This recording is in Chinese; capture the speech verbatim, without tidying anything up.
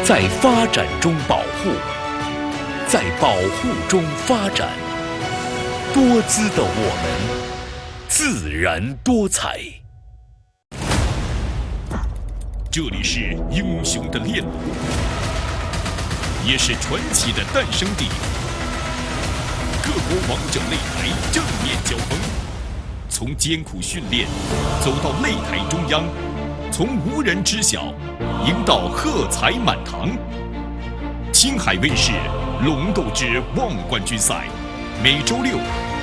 在发展中保护，在保护中发展。多姿的我们，自然多彩。这里是英雄的练路，也是传奇的诞生地。各国王者擂台正面交锋，从艰苦训练走到擂台中央，从无人知晓赢到喝彩满堂。青海卫视龙斗之望冠军赛，每周六